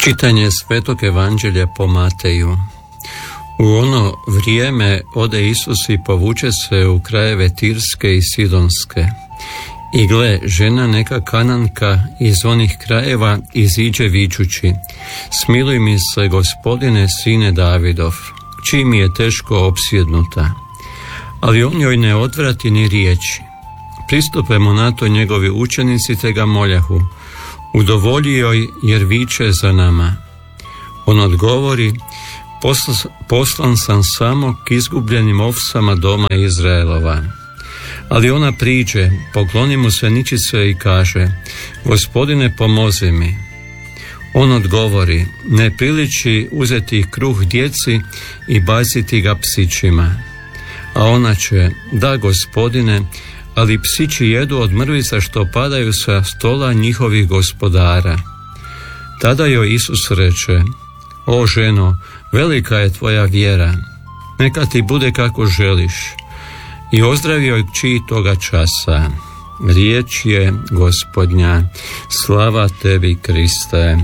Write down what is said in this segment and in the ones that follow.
Čitanje Svetog Evanđelja po Mateju. U ono vrijeme ode Isus i povuče se u krajeve Tirske i Sidonske. I gle, žena neka Kananka iz onih krajeva iziđe vičući: Smiluj mi se, Gospodine, sine Davidov, čiji mi je teško opsjednuta. Ali on joj ne odvrati ni riječi. Pristupemo na to njegovi učenici te ga moljahu: Udovolji joj, jer viče za nama. On odgovori: Poslan sam samo k izgubljenim ovcama doma Izraelova. Ali ona priđe, pokloni mu se ničice i kaže: Gospodine, pomozi mi. On odgovori: Ne priliči uzeti kruh djeci i baciti ga psićima. A ona će: Da, Gospodine, ali psići jedu od mrvica što padaju sa stola njihovih gospodara. Tada joj Isus reče: O ženo, velika je tvoja vjera, neka ti bude kako želiš. I ozdravio je kći toga časa. Riječ je Gospodnja. Slava tebi, Kriste.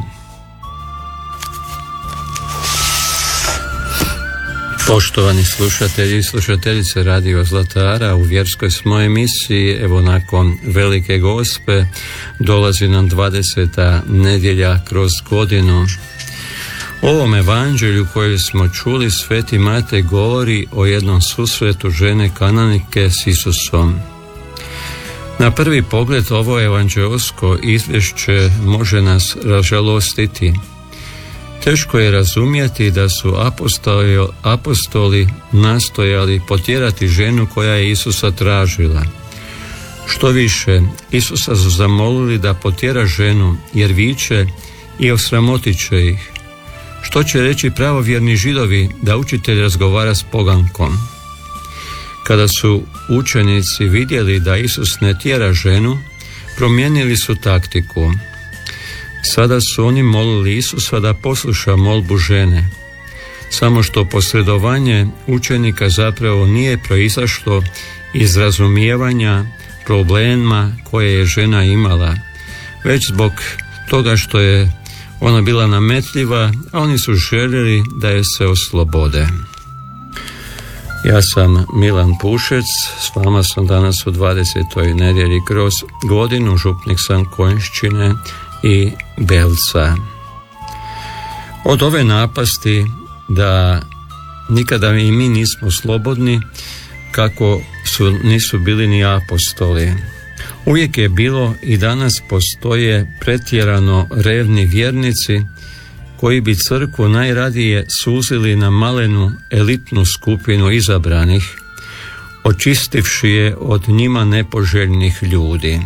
Poštovani slušatelji i slušateljice Radio Zlatara, u vjerskoj smo emisiji. Evo, nakon Velike Gospe dolazi nam 20. nedjelja kroz godinu. O ovom evanđelju koje smo čuli, Sveti Matej govori o jednom susretu žene Kananike s Isusom. Na prvi pogled ovo evanđelsko izvješće može nas ražalostiti. Teško je razumjeti da su apostoli nastojali potjerati ženu koja je Isusa tražila. Što više, Isusa su zamolili da potjera ženu jer viče i osramotit će ih. Što će reći pravovjerni Židovi da učitelj razgovara s pogankom? Kada su učenici vidjeli da Isus ne tjera ženu, promijenili su taktiku. Sada su oni molili Isusa da posluša molbu žene. Samo što posredovanje učenika zapravo nije proizašlo iz razumijevanja problema koje je žena imala, već zbog toga što je ona bila nametljiva, a oni su željeli da je se oslobode. Ja sam Milan Pušec, s vama sam danas u 20. nedjelji kroz godinu, župnik sam Konjšćine i Belca. Od ove napasti da nikada i mi nismo slobodni, kako nisu bili ni apostoli. Uvijek je bilo i danas postoje pretjerano revni vjernici koji bi crkvu najradije suzili na malenu elitnu skupinu izabranih, očistivši je od njima nepoželjnih ljudi.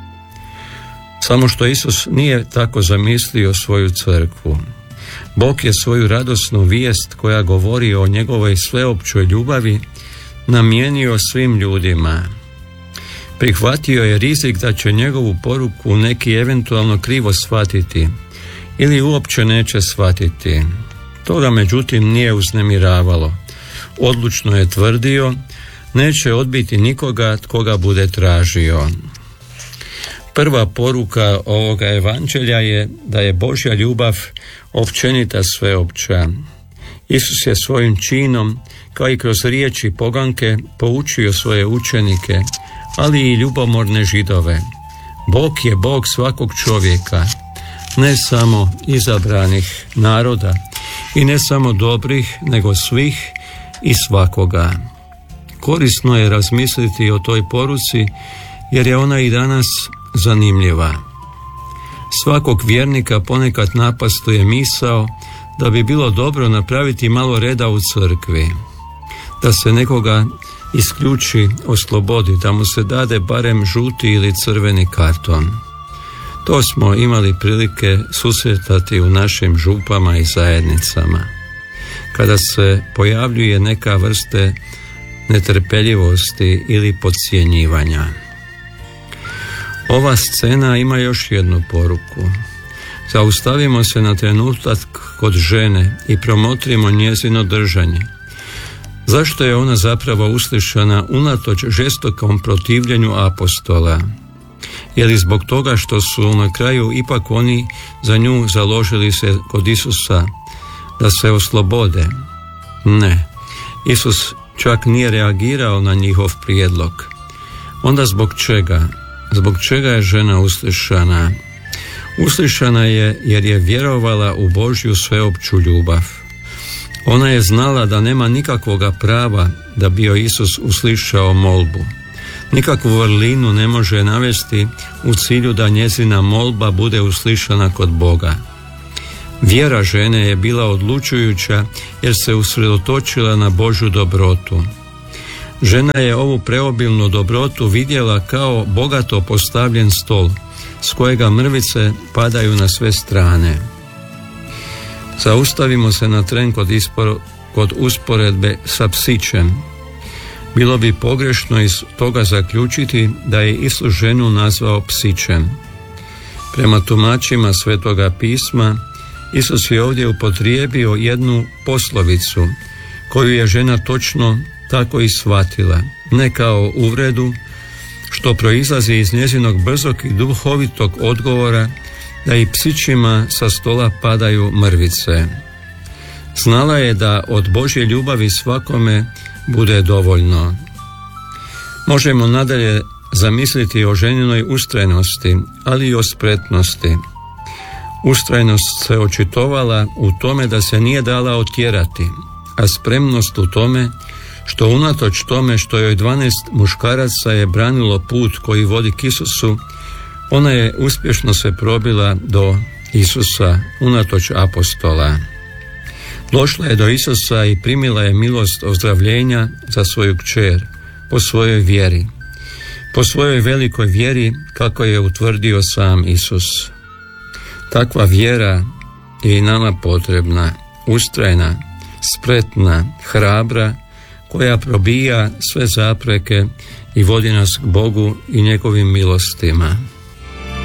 Samo što Isus nije tako zamislio svoju crkvu. Bog je svoju radosnu vijest koja govori o njegovoj sveopćoj ljubavi namijenio svim ljudima. Prihvatio je rizik da će njegovu poruku neki eventualno krivo shvatiti ili uopće neće shvatiti. To ga međutim nije uznemiravalo. Odlučno je tvrdio: neće odbiti nikoga tko ga bude tražio. Prva poruka ovoga evanđelja je da je Božja ljubav općenita sveopća. Isus je svojim činom, kao i kroz riječi poganke, poučio svoje učenike, ali i ljubomorne Židove. Bog je Bog svakog čovjeka, ne samo izabranih naroda i ne samo dobrih, nego svih i svakoga. Korisno je razmisliti o toj poruci, jer je ona i danas zanimljiva. Svakog vjernika ponekad napastuje misao da bi bilo dobro napraviti malo reda u crkvi, da se nekoga isključi, oslobodi, da mu se dade barem žuti ili crveni karton. To smo imali prilike susretati u našim župama i zajednicama. Kada se pojavljuje neka vrste netrpeljivosti ili podcjenjivanja. Ova scena ima još jednu poruku. Zaustavimo se na trenutak kod žene i promotrimo njezino držanje. Zašto je ona zapravo uslišana unatoč žestokom protivljenju apostola? Je li zbog toga što su na kraju ipak oni za nju založili se kod Isusa da se oslobode? Ne. Isus čak nije reagirao na njihov prijedlog. Onda zbog čega? Zbog čega je žena uslišana? Uslišana je jer je vjerovala u Božju sveopću ljubav. Ona je znala da nema nikakvoga prava da bi joj Isus uslišao molbu. Nikakvu vrlinu ne može navesti u cilju da njezina molba bude uslišana kod Boga. Vjera žene je bila odlučujuća jer se usredotočila na Božju dobrotu. Žena je ovu preobilnu dobrotu vidjela kao bogato postavljen stol, s kojega mrvice padaju na sve strane. Zaustavimo se na tren kod usporedbe sa psićem. Bilo bi pogrešno iz toga zaključiti da je Isus ženu nazvao psićem. Prema tumačima Svetoga pisma, Isus je ovdje upotrijebio jednu poslovicu koju je žena točno tako i shvatila, ne kao uvredu, što proizlazi iz njezinog brzog i duhovitog odgovora da i psićima sa stola padaju mrvice. Znala je da od Božje ljubavi svakome bude dovoljno. Možemo nadalje zamisliti o ženinoj ustrajnosti, ali i o spretnosti. Ustrajnost se očitovala u tome da se nije dala otjerati, a spremnost u tome što unatoč tome što joj 12 muškaraca je branilo put koji vodi k Isusu, ona je uspješno se probila do Isusa unatoč apostola. Došla je do Isusa i primila je milost ozdravljenja za svoju kćer, po svojoj vjeri. Po svojoj velikoj vjeri kako je utvrdio sam Isus. Takva vjera je i nama potrebna, ustrajna, spretna, hrabra, koja probija sve zapreke i vodi nas k Bogu i njegovim milostima.